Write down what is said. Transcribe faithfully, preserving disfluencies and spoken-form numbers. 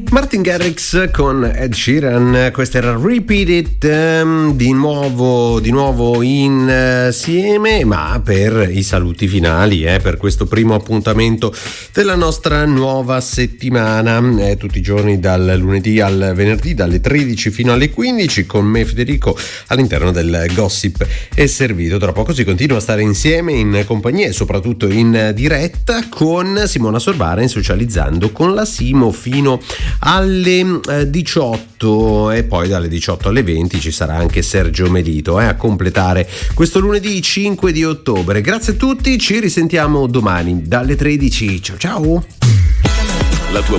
Martin Garrix con Ed Sheeran, questo era Repeat It, um, di nuovo di nuovo insieme, ma per i saluti finali, eh, per questo primo appuntamento della nostra nuova settimana, eh, tutti i giorni dal lunedì al venerdì dalle tredici fino alle quindici con me Federico all'interno del Gossip è Servito. Tra poco si continua a stare insieme in compagnia e soprattutto in diretta con Simona Sorbara in Socializzando con la Simo fino alle eh, diciotto, e poi dalle diciotto alle venti ci sarà anche Sergio Melito eh, a completare questo lunedì cinque di ottobre. Grazie a tutti, ci risentiamo domani dalle tredici. Ciao ciao. La tua